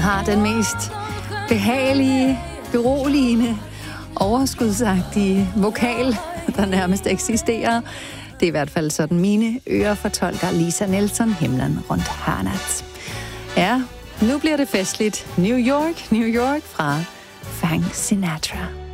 har den mest behagelige, beroligende, overskudsagtige vokal, der nærmest eksisterer. Det er i hvert fald sådan mine ører fortolker Lisa Nelson himlen rundt hørnet. Ja, nu bliver det festligt. New York, New York fra Frank Sinatra.